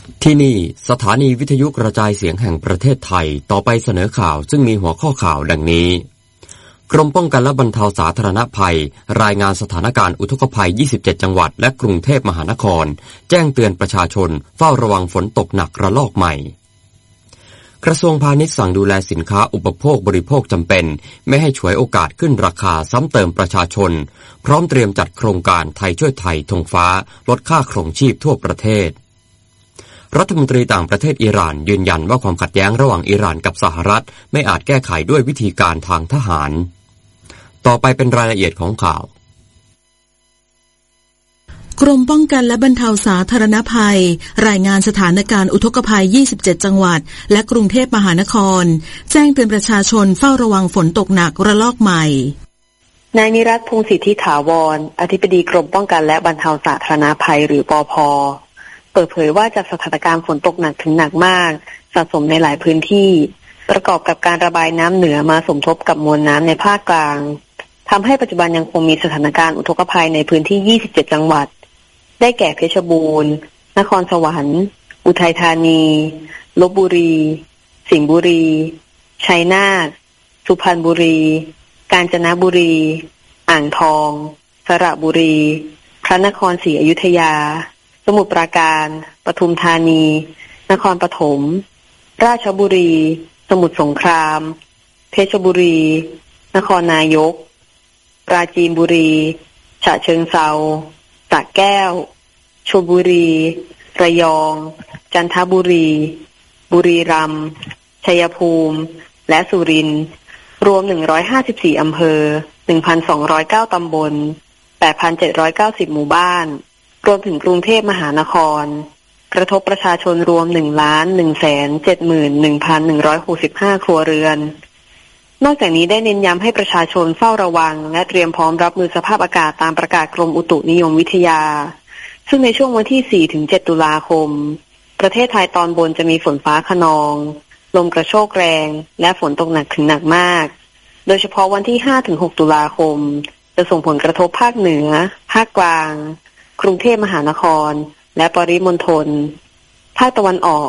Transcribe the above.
ที่นี่สถานีวิทยุกระจายเสียงแห่งประเทศไทยต่อไปเสนอข่าวซึ่งมีหัวข้อข่าวดังนี้กรมป้องกันและบรรเทาสาธารณภัยรายงานสถานการณ์อุทกภัย27จังหวัดและกรุงเทพมหานครแจ้งเตือนประชาชนเฝ้าระวังฝนตกหนักระลอกใหม่กระทรวงพาณิชย์สั่งดูแลสินค้าอุปโภคบริโภคจำเป็นไม่ให้ฉวยโอกาสขึ้นราคาซ้ำเติมประชาชนพร้อมเตรียมจัดโครงการไทยช่วยไทยธงฟ้าลดค่าครองชีพทั่วประเทศรัฐมนตรีต่างประเทศอิหร่านยืนยันว่าความขัดแย้งระหว่างอิหร่านกับสหรัฐไม่อาจแก้ไขด้วยวิธีการทางทหารต่อไปเป็นรายละเอียดของข่าวกรมป้องกันและบรรเทาสาธารณภัยรายงานสถานการณ์อุทกภัย27จังหวัดและกรุงเทพมหานครแจ้งเตือนประชาชนเฝ้าระวังฝนตกหนักระลอกใหม่นายนิรัตน์ พงษ์สิทธิถาวรอธิบดีกรมป้องกันและบรรเทาสาธารณภัยหรือปภ.เปิดเผยว่าจากสถานการณ์ฝนตกหนักถึงหนักมากสะสมในหลายพื้นที่ประกอบกับการระบายน้ำเหนือมาสมทบกับมวลน้ำในภาคกลางทำให้ปัจจุบันยังคงมีสถานการณ์อุทกภัยในพื้นที่27จังหวัดได้แก่เพชรบูรณ์นครสวรรค์อุทัยธานีลพบุรีสิงห์บุรีชัยนาทสุพรรณบุรีกาญจนบุรีอ่างทองสระบุรีพระนครศรีอยุธยาสมุทรปราการปทุมธานีนครปฐมราชบุรีสมุทรสงครามเพชรบุรีนครนายกปราจีนบุรีฉะเชิงเทราสระแก้วชลบุรีระยองจันทบุรีบุรีรัมย์ชัยภูมิและสุรินทร์รวม154อำเภอ 1,209 ตำบล 8,790 หมู่บ้านรวมถึงกรุงเทพมหานครกระทบประชาชนรวม 1,171,165 ครัวเรือนนอกจากนี้ได้เน้นย้ำให้ประชาชนเฝ้าระวังและเตรียมพร้อมรับมือสภาพอากาศตามประกาศกรมอุตุนิยมวิทยาซึ่งในช่วงวันที่ 4-7 ตุลาคมประเทศไทยตอนบนจะมีฝนฟ้าคะนองลมกระโชกแรงและฝนตกหนักถึงหนักมากโดยเฉพาะวันที่ 5-6 ตุลาคมจะส่งผลกระทบภาคเหนือภาคกลางกรุงเทพมหานครและปริมณฑลภาคตะวันออก